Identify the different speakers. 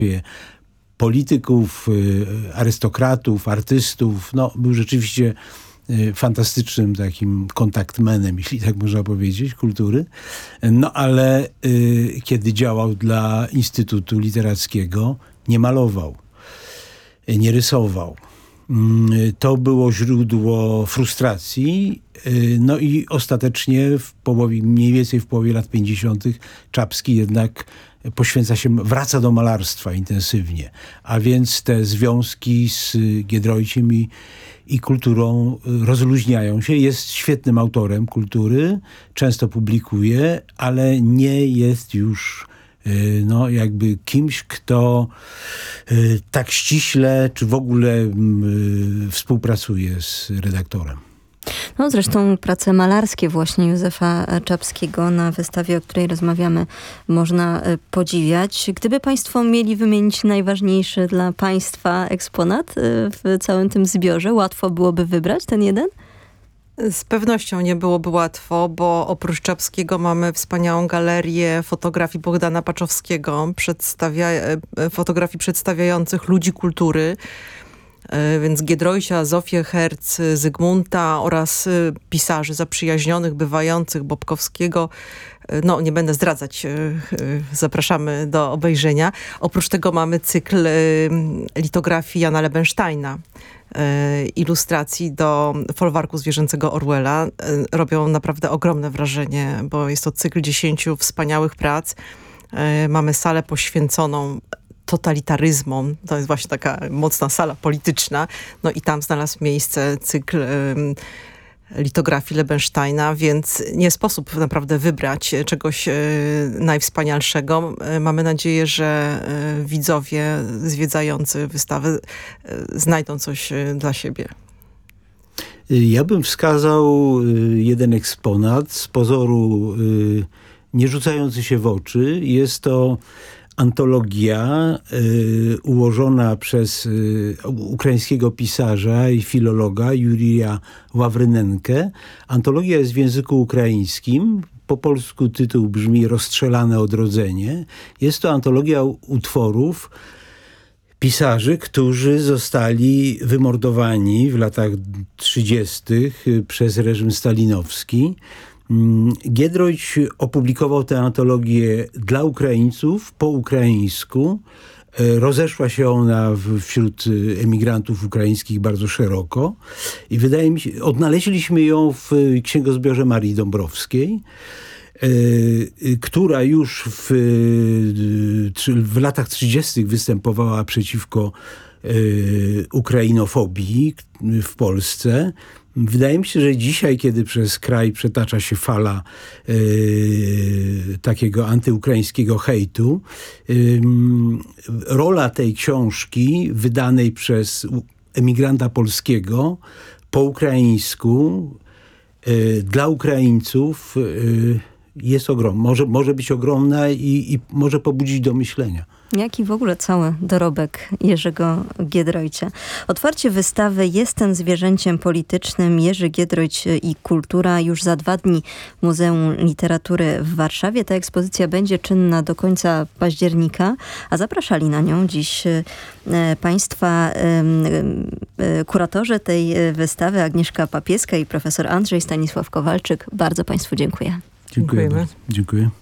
Speaker 1: polityków, arystokratów, artystów. No, był rzeczywiście fantastycznym takim kontaktmenem, jeśli tak można powiedzieć, kultury. No ale kiedy działał dla Instytutu Literackiego, nie malował, nie rysował. To było źródło frustracji. No i ostatecznie mniej więcej w połowie lat 50. Czapski jednak wraca do malarstwa intensywnie. A więc te związki z Giedroyciem i kulturą rozluźniają się. Jest świetnym autorem kultury, często publikuje, ale nie jest już jakby kimś, kto tak ściśle, czy w ogóle współpracuje z redaktorem.
Speaker 2: No zresztą prace malarskie właśnie Józefa Czapskiego na wystawie, o której rozmawiamy, można podziwiać. Gdyby państwo mieli wymienić najważniejszy dla państwa eksponat w całym tym zbiorze, łatwo byłoby wybrać ten jeden?
Speaker 3: Z pewnością nie byłoby łatwo, bo oprócz Czapskiego mamy wspaniałą galerię fotografii Bogdana Paczowskiego, fotografii przedstawiających ludzi kultury, więc Giedroycia, Zofię Herz, Zygmunta oraz pisarzy zaprzyjaźnionych, bywających, Bobkowskiego. No, nie będę zdradzać, zapraszamy do obejrzenia. Oprócz tego mamy cykl litografii Jana Lebensteina, ilustracji do folwarku zwierzęcego Orwella. Robią naprawdę ogromne wrażenie, bo jest to cykl 10 wspaniałych prac. Mamy salę poświęconą totalitaryzmom. To jest właśnie taka mocna sala polityczna. No i tam znalazł miejsce cykl litografii Lebensteina, więc nie sposób naprawdę wybrać czegoś najwspanialszego. Mamy nadzieję, że widzowie zwiedzający wystawę znajdą coś dla siebie.
Speaker 1: Ja bym wskazał jeden eksponat, z pozoru nie rzucający się w oczy. Jest to antologia ułożona przez ukraińskiego pisarza i filologa Jurija Ławrynenkę. Antologia jest w języku ukraińskim. Po polsku tytuł brzmi Rozstrzelane odrodzenie. Jest to antologia utworów pisarzy, którzy zostali wymordowani w latach 30. przez reżim stalinowski. Giedroyć opublikował tę antologię dla Ukraińców, po ukraińsku. Rozeszła się ona wśród emigrantów ukraińskich bardzo szeroko. I wydaje mi się, odnaleźliśmy ją w księgozbiorze Marii Dąbrowskiej, która już w latach 30. występowała przeciwko ukrainofobii w Polsce. Wydaje mi się, że dzisiaj, kiedy przez kraj przetacza się fala takiego antyukraińskiego hejtu, rola tej książki wydanej przez emigranta polskiego po ukraińsku dla Ukraińców jest ogromna. Może być ogromna i może pobudzić do myślenia.
Speaker 2: Jak i w ogóle cały dorobek Jerzego Giedroycia. Otwarcie wystawy Jestem zwierzęciem politycznym. Jerzy Giedroyć i kultura już za 2 dni w Muzeum Literatury w Warszawie. Ta ekspozycja będzie czynna do końca października, a zapraszali na nią dziś państwa kuratorzy tej wystawy, Agnieszka Papieska i profesor Andrzej Stanisław Kowalczyk. Bardzo państwu dziękuję.
Speaker 1: Dziękuję. Dziękuję.